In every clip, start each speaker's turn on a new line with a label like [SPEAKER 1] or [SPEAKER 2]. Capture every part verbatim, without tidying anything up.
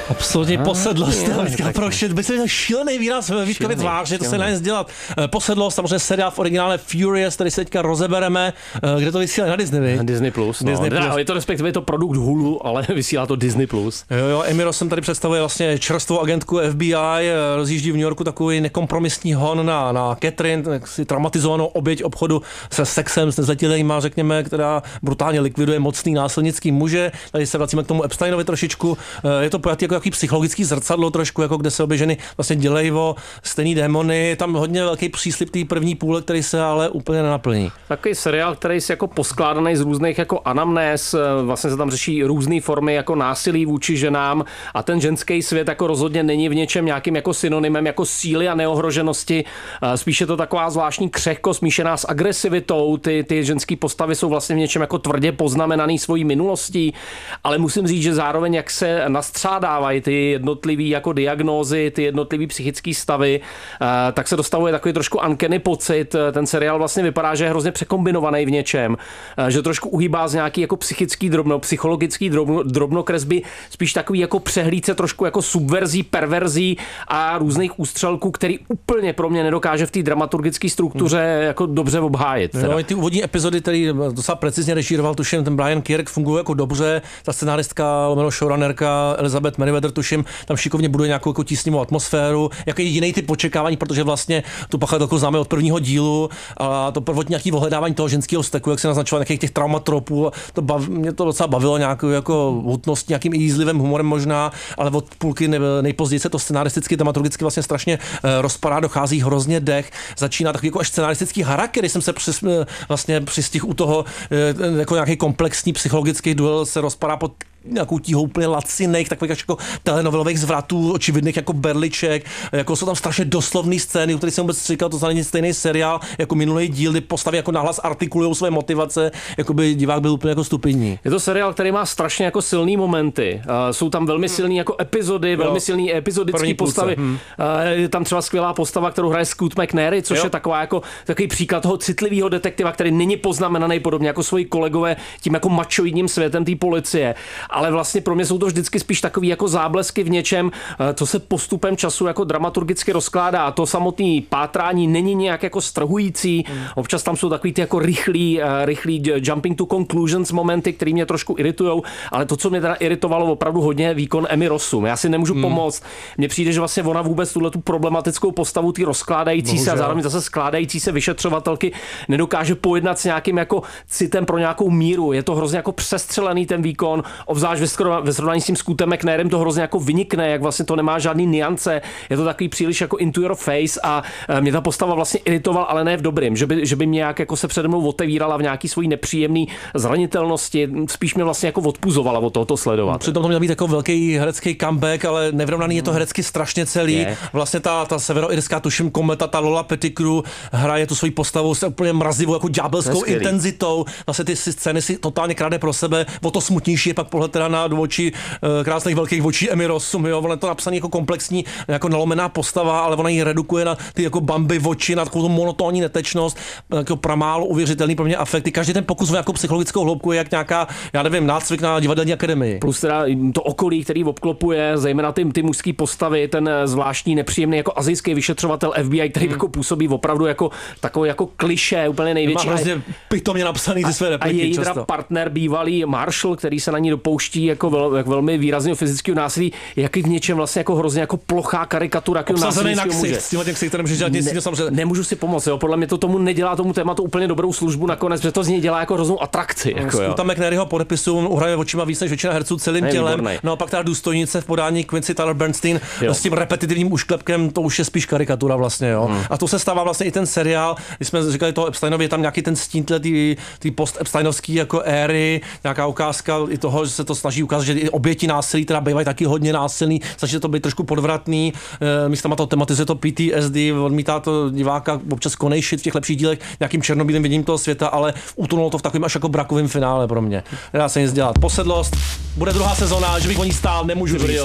[SPEAKER 1] Absolutně posedlost. Proč by se šílený výraz Vítkovi tváři, to se nedá nic dělat. Posedlost, samozřejmě seriál v originále Furious, který se teďka rozebereme, kde to vysílá na Disney.
[SPEAKER 2] Na Disney Plus. No. Disney Plus. Je to respektive je to produkt Hulu, ale vysílá to Disney Plus.
[SPEAKER 1] Jo, jo, Emmy Rossum tady představuje vlastně čerstvou agentku F B I, rozjíždí v New Yorku takový nekompromisní hon na, na Catherine, si traumatizovanou oběť obchodu se sexem s nezletilýma, řekněme, která brutálně likviduje mocný násilnický muže. Tady se vracíme k tomu Epsteinovi trošičku. Je to pojatý jako jaký psychologický zrcadlo trošku, jako kde se obě ženy vlastně dělají o stejný démony. Je tam hodně velký příslib té první půle, který se ale úplně nenaplní.
[SPEAKER 2] Takový seriál, který je jako poskládaný z různých jako anamnéz, vlastně se tam řeší různé formy jako násilí vůči ženám a ten ženský svět jako rozhodně není v něčem nějakým jako synonymem jako síly a neohroženosti. Spíše to taková zvláštní křehkost smíšená s agresivitou. Ty, ty ženské postavy jsou vlastně v něčem jako tvrdě poznamenaný svojí minulostí, ale musím říct, že zároveň jak se nastřádávají ty jednotlivý jako diagnózy, ty jednotlivý psychické stavy, tak se dostavuje takový trošku uncanny pocit. Ten seriál vlastně vypadá, že je hrozně překombinovaný v něčem, že trošku uhýbá z nějaký jako psychický drobno, psychologický drobno, drobnokresby, spíš takový jako přehlídce trošku jako subverzí, perverzí a různých ústřelků, který úplně pro mě nedokáže v té dramaturgické struktuře hmm. jako dobře obhájit.
[SPEAKER 1] No, ty úvodní epizody, který docela precizně režíroval, tuším, ten Brian Kirk, fungují jako dobře, ta scenáristka, lomeno showrunnerka Elizabeth Meriwether, tuším, tam šikovně buduje nějakou jako tísnivou atmosféru, jako jiný typ očekávání, protože vlastně tu pachatelku známe od prvního dílu a to prvotní nějaký ohledávání toho ženského steku, jak se naznačoval nějakých těch traumatropů, to bav, mě to docela bavilo nějakou jako hutnost, nějakým jízlivým humorem možná, ale od půlky ne, nejpozději se to scenaristicky, dramaturgicky vlastně strašně uh, rozpadá, dochází hrozně dech, začíná takový jako až scenaristický harak, když jsem se při, vlastně přistihl u toho uh, jako nějaký komplexní psychologický duel se rozpadá pod nějakou tíhou úplně laciných, takových jako telenovelových zvratů, očividných jako berliček, jako jsou tam strašně doslovné scény, o kterých jsem vůbec říkal, to znamená stejný seriál jako minulý díl, kdy postavy jako nahlas artikulují své motivace, jako by divák byl úplně jako stupidní.
[SPEAKER 2] Je to seriál, který má strašně jako silný momenty. Uh, jsou tam velmi silný jako epizody, jo. velmi silný epizodické postavy. Hmm. Uh, je tam třeba skvělá postava, kterou hraje Scoot McNairy, což jo. je taková jako takový příklad toho citlivého detektiva, který není poznamenaný podobně jako svoji kolegové tím jako mačoidním světem té policie. Ale vlastně pro mě jsou to vždycky spíš takový jako záblesky v něčem, co se postupem času jako dramaturgicky rozkládá. To samotné pátrání není nějak jako strhující. Mm. Občas tam jsou takový ty jako rychlý, rychlý jumping to conclusions momenty, které mě trošku iritujou, ale to, co mě teda iritovalo opravdu hodně, je výkon Emmy Rossum. Já si nemůžu mm. pomoct. Mně přijde, že vlastně ona vůbec tuhle tu problematickou postavu, ty rozkládající Bohužel. se a zároveň zase skládající se vyšetřovatelky nedokáže pojednat s nějakým jako citem pro nějakou míru. Je to hrozně jako přestřelený ten výkon, obzvlášť ve srovnání s tím Scootem McNairem to hrozně jako vynikne, jak vlastně to nemá žádný niance, je to takový příliš jako into your face a mě ta postava vlastně iritoval, ale ne v dobrým, že by, že by mě nějak jako se přede mnou otevírala v nějaký svojí nepříjemný zranitelnosti, spíš mě vlastně jako odpuzovala od tohoto sledovat.
[SPEAKER 1] Přitom to měl být jako velký herecký comeback, ale nevrovnaný je to herecky strašně celý. Je. Vlastně ta, ta severoirská, tuším, kometa, ta Lola Pettigrew hraje tu svoji postavu s úplně mrazivou jako ďábelskou intenzitou. Vlastně ty scény si totálně kráde pro sebe, o to smutnější je pak pohled teda na do očí krásných velkých očí Emmy Rossum, jo, ona je to napsaný jako komplexní, jako nalomená postava, ale ona ji redukuje na ty jako Bambi oči, na takovou monotónní netečnost, jako pramálo uvěřitelný pro mě afekty. Každý ten pokus o nějakou psychologickou hloubku je jak nějaká, já nevím, nácvik na divadelní akademii.
[SPEAKER 2] Plus teda to okolí, který obklopuje, zejména ty, ty mužské postavy, ten zvláštní nepříjemný jako asijský vyšetřovatel F B I, který hmm. jako působí opravdu jako takový jako klišé, úplně největší.
[SPEAKER 1] Má hrozně pitomně napsaný ty své repliky.
[SPEAKER 2] A její partner bývalý Marshall, který se na ní dopouští jako vel, jak velmi výrazného fyzického násilí, jak v něčem vlastně jako hrozně jako plochá karikatura jako násilíckého muže.
[SPEAKER 1] S tímhle ksichtem může dělat nic jiného samozřejmě.
[SPEAKER 2] Nemůžu si pomoct, jo. Podle mě to tomu nedělá tomu tématu úplně dobrou službu nakonec, protože to z něj dělá jako hroznou atrakci. Jako,
[SPEAKER 1] Scoota McNairyho podepisu uhraje očima víc než většina herců celým tělem. Výborný. No a pak ta důstojnice v podání Quincy Tyler Bernstein jo. s tím repetitivním ušklepkem, to už je spíš karikatura vlastně, jo. Hmm. A to se stává vlastně i ten seriál, když jsme říkali toho Epsteinovi, je tam nějaký ten stín ty post-Epsteinovský jako éry, nějaká ukázka i toho, že se to snaží ukázat, že i oběti násilí teda bývají taky hodně násilný, snaží to být trošku podvratný, e, místama to tematizuje to P T S D, odmítá to diváka občas konejšit v těch lepších dílech nějakým černobílým viděním toho světa, ale utonulo to v takovém až jako brakovém finále pro mě. Nedá se nic dělat. Posedlost, bude druhá sezóna, že bych o ní stál, nemůžu říct.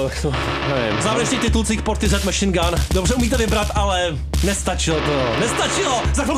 [SPEAKER 1] Závěrečný titulcích Portishead Machine Gun, dobře umíte vybrat, ale nestačilo to, nestačilo. Za